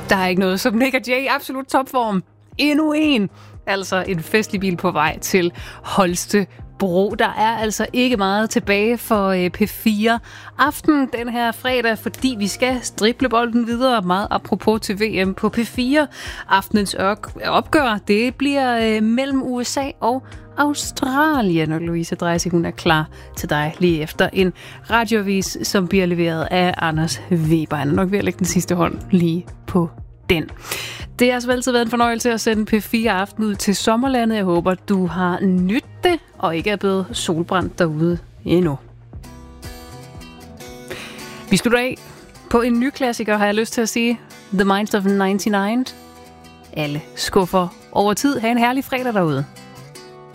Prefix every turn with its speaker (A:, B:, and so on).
A: Der er ikke noget som Nick og Jay, absolut topform. Endnu en. Altså en festlig bil på vej til Holstebro. Der er altså ikke meget tilbage for P4 Aften den her fredag, fordi vi skal drible bolden videre. Meget apropos til VM på P4. Aftenens opgør, det bliver mellem USA og Australien, og Louise Dreisig, hun er klar til dig lige efter en radioavis, som bliver leveret af Anders Weber. Han er nok ved at lægge den sidste hånd lige på den. Det har altså altid været en fornøjelse at sende P4 Aften ud til sommerlandet. Jeg håber, du har nydt det, og ikke er blevet solbrændt derude endnu. Vi slutter af på en ny klassiker, har jeg lyst til at sige. The Minds of 99. Alle skuffer over tid. Ha' en herlig fredag derude.